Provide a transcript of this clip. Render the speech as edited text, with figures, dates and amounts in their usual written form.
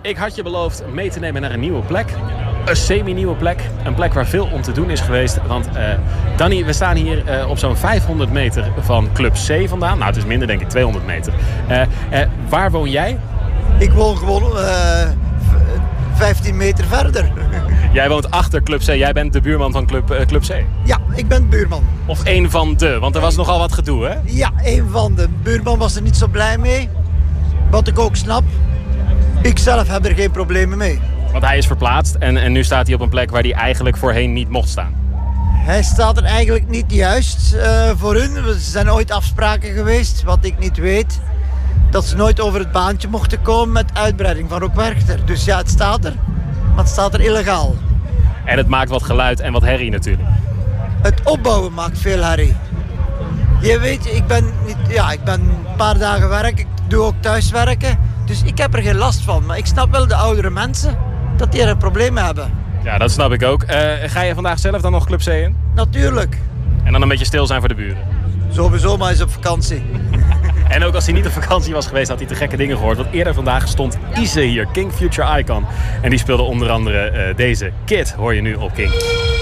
Ik had je beloofd mee te nemen naar een nieuwe plek. Een semi-nieuwe plek. Een plek waar veel om te doen is geweest. Want Danny, we staan hier op zo'n 500 meter van Club C vandaan. Nou, het is minder denk ik, 200 meter. Waar woon jij? Ik woon gewoon 15 meter verder. Jij woont achter Club C. Jij bent de buurman van Club C. Ja, ik ben buurman. Of één van de, want er was nogal wat gedoe, hè? Ja, één van de. Buurman was er niet zo blij mee. Wat ik ook snap. Ik zelf heb er geen problemen mee. Want hij is verplaatst en nu staat hij op een plek waar hij eigenlijk voorheen niet mocht staan. Hij staat er eigenlijk niet juist voor hun. Er zijn ooit afspraken geweest, wat ik niet weet. Dat ze nooit over het baantje mochten komen met uitbreiding van Rookwerchter. Dus ja, het staat er. Maar het staat er illegaal. En het maakt wat geluid en wat herrie natuurlijk. Het opbouwen maakt veel herrie. Je weet, ik ben een paar dagen werk. Ik doe ook thuiswerken. Dus ik heb er geen last van. Maar ik snap wel de oudere mensen dat die er een probleem mee hebben. Ja, dat snap ik ook. Ga je vandaag zelf dan nog Club C in? Natuurlijk. En dan een beetje stil zijn voor de buren? Sowieso, maar hij is op vakantie. En ook als hij niet op vakantie was geweest, had hij te gekke dingen gehoord. Want eerder vandaag stond Ize hier, King Future Icon. En die speelde onder andere deze Kid, hoor je nu op King.